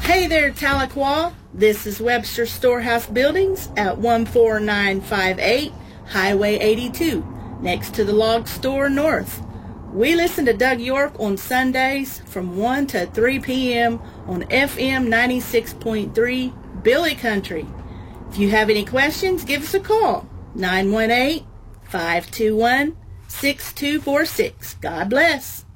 Hey there, Tahlequah. This is Webster Storehouse Buildings at 14958 Highway 82, next to the Log Store North. We listen to Doug York on Sundays from 1 to 3 p.m. on FM 96.3 Billy Country. If you have any questions, give us a call, 918-521-6246. God bless.